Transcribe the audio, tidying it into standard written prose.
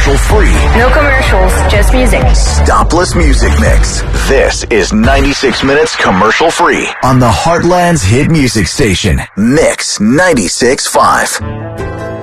commercial free. No commercials, just music. Stopless music mix. This is 96 minutes commercial free on the Heartland's hit music station, Mix 96.5.